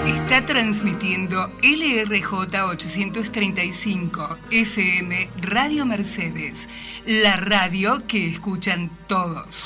Está transmitiendo LRJ 835 FM Radio Mercedes, la radio que escuchan todos.